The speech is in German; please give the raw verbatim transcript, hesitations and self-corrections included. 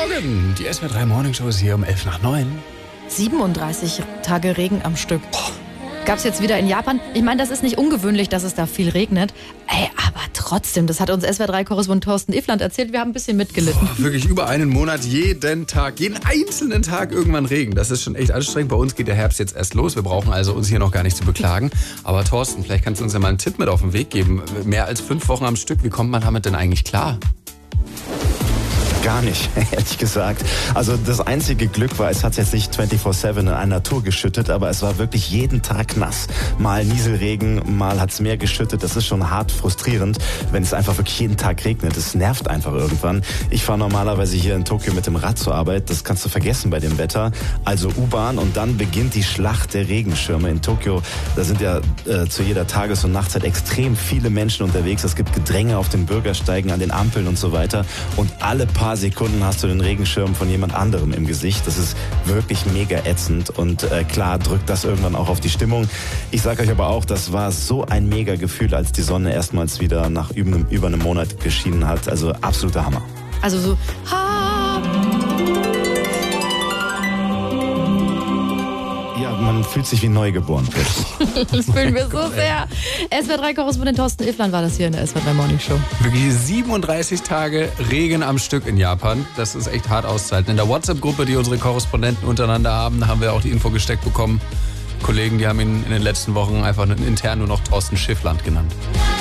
Morgen! Die S W R drei Morning Show ist hier um elf nach neun. siebenunddreißig Tage Regen am Stück. Gab's jetzt wieder in Japan. Ich meine, das ist nicht ungewöhnlich, dass es da viel regnet. Ey, aber trotzdem, das hat uns S W R drei Korrespondent Thorsten Iffland erzählt. Wir haben ein bisschen mitgelitten. Boah, wirklich über einen Monat, jeden Tag, jeden einzelnen Tag irgendwann Regen. Das ist schon echt anstrengend. Bei uns geht der Herbst jetzt erst los. Wir brauchen also uns hier noch gar nicht zu beklagen. Aber Thorsten, vielleicht kannst du uns ja mal einen Tipp mit auf den Weg geben. Mehr als fünf Wochen am Stück, wie kommt man damit denn eigentlich klar? Gar nicht, ehrlich gesagt. Also das einzige Glück war, es hat jetzt nicht vierundzwanzig sieben in einer Tour geschüttet, aber es war wirklich jeden Tag nass. Mal Nieselregen, mal hat's mehr geschüttet. Das ist schon hart frustrierend, wenn es einfach wirklich jeden Tag regnet. Es nervt einfach irgendwann. Ich fahre normalerweise hier in Tokio mit dem Rad zur Arbeit. Das kannst du vergessen bei dem Wetter. Also U-Bahn und dann beginnt die Schlacht der Regenschirme. In Tokio, da sind ja äh, zu jeder Tages- und Nachtzeit extrem viele Menschen unterwegs. Es gibt Gedränge auf den Bürgersteigen, an den Ampeln und so weiter. Und alle paar Sekunden hast du den Regenschirm von jemand anderem im Gesicht. Das ist wirklich mega ätzend und äh, klar drückt das irgendwann auch auf die Stimmung. Ich sage euch aber auch, das war so ein mega Gefühl, als die Sonne erstmals wieder nach über einem, über einem Monat geschienen hat. Also absoluter Hammer. Also so, ha. Ja, man fühlt sich wie neugeboren plötzlich. Das fühlen wir so sehr. S W R drei Korrespondent Thorsten Iffland war das hier in der S W R drei Morning Show. Wirklich siebenunddreißig Tage Regen am Stück in Japan. Das ist echt hart auszuhalten. In der WhatsApp-Gruppe, die unsere Korrespondenten untereinander haben, haben wir auch die Info gesteckt bekommen. Kollegen, die haben ihn in den letzten Wochen einfach intern nur noch Thorsten Schiffland genannt.